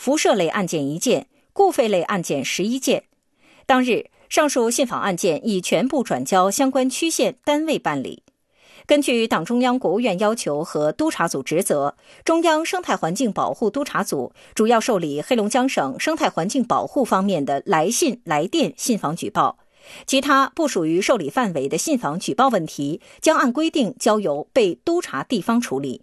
辐射类案件1件，故废类案件11件。当日，上述信访案件已全部转交相关区县单位办理。根据党中央、国务院要求和督查组职责，中央生态环境保护督查组主要受理黑龙江省生态环境保护方面的来信、来电信访举报，其他不属于受理范围的信访举报问题，将按规定交由被督查地方处理。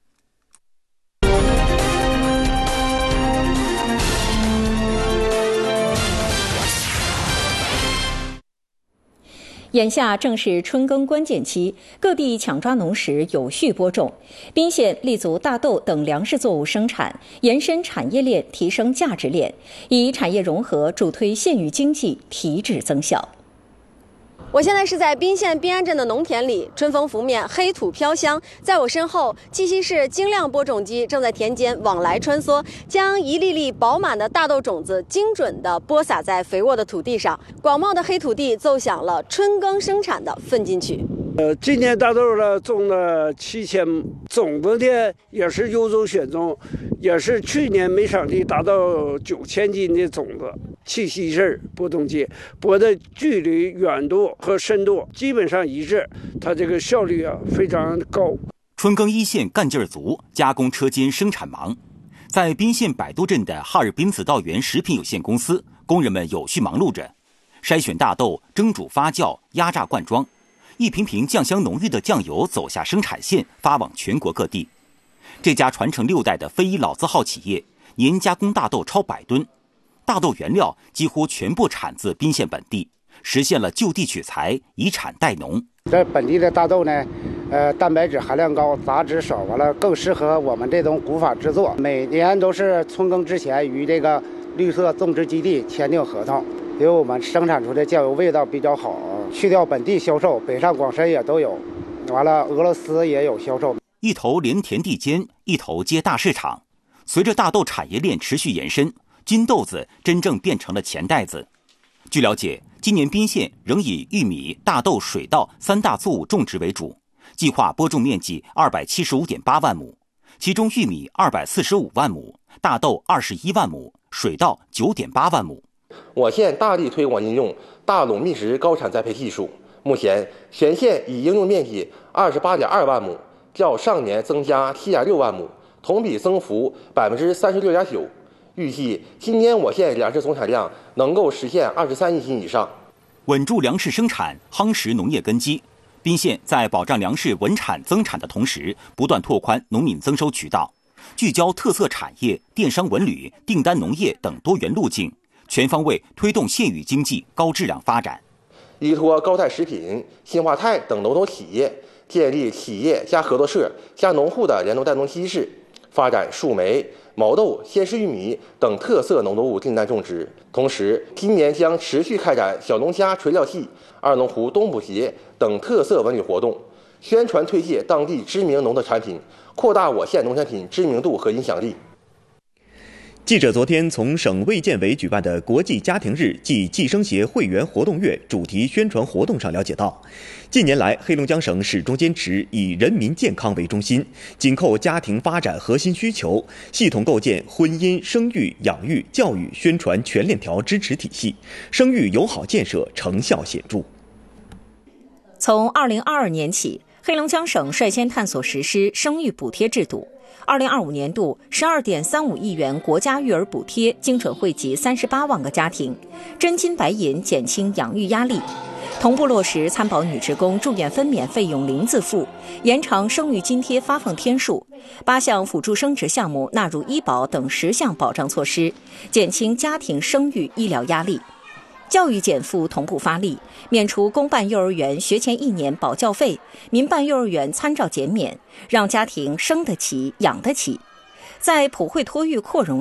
眼下正是春耕关键期，各地抢抓农时有序播种。宾县立足大豆等粮食作物生产，延伸产业链，提升价值链，以产业融合助推县域经济提质增效。 我现在是在宾县宾安镇的农田里，春风拂面，黑土飘香。在我身后，绩溪市精亮播种机正在田间往来穿梭，将一粒粒饱满的大豆种子精准地播撒在肥沃的土地上。广袤的黑土地奏响了春耕生产的奋进曲。 今年大豆呢种了7000，种子呢也是优州选种，也是去年每场地达到9000斤的种子。绩溪市播种机播的距离、远度和深度基本上一致，它这个效率非常高。 春耕一线干劲儿足，加工车间生产忙。在宾县百渡镇的哈尔滨子稻园食品有限公司，工人们有序忙碌着，筛选大豆、蒸煮发酵、压榨灌装，一瓶瓶酱香浓郁的酱油走下生产线，发往全国各地。这家传承6代的非遗老字号企业，年加工大豆超100吨，大豆原料几乎全部产自宾县本地，实现了就地取材，以产代农。 这本地的大豆呢，蛋白质含量高，杂质少，完了更适合我们这种古法制作。每年都是春耕之前与这个绿色种植基地签订合同，因为我们生产出的酱油味道比较好，去掉本地销售，北上广深也都有，完了俄罗斯也有销售。 一头连田地间，一头接大市场。随着大豆产业链持续延伸，金豆子真正变成了钱袋子。据了解，今年宾县仍以玉米、大豆、水稻3大作物种植为主，计划播种面积275.8万亩，其中玉米245万亩，大豆21万亩，水稻9.8万亩。 我县大力推广应用大垄密实高产栽培技术，目前全县已应用面积28.2万亩，较上年增加7.6万亩，同比增幅36.9%。预计今年我县粮食总产量能够实现23亿斤以上。 稳住粮食生产，夯实农业根基。宾县在保障粮食稳产增产的同时，不断拓宽农民增收渠道，聚焦特色产业、电商文旅、订单农业等多元路径，全方位推动县域经济高质量发展。 依托高泰食品、新华泰等龙头企业，建立企业加合作社加农户的联动带动机制，发展树莓、毛豆、鲜食玉米等特色农作物订单种植。同时，今年将持续开展小农家垂钓季、二龙湖冬捕节等特色文旅活动，宣传推介当地知名农特产品，扩大我县农产品知名度和影响力。 记者昨天从省卫健委举办的国际家庭日暨计生协会员活动月主题宣传活动上了解到，近年来黑龙江省始终坚持以人民健康为中心，紧扣家庭发展核心需求，系统构建婚姻、生育、养育、教育宣传全链条支持体系，生育友好建设成效显著。 从2022年起，黑龙江省率先探索实施生育补贴制度。2025年度12.35亿元国家育儿补贴精准惠及38万个家庭，真金白银减轻养育压力。同步落实参保女职工住院分娩费用零自付，延长生育津贴发放天数，8项辅助生殖项目纳入医保等10项保障措施，减轻家庭生育医疗压力。教育减负同步发力，免除公办幼儿园学前1年保教费，民办幼儿园参照减免，让家庭生得起、养得起。在普惠托育扩容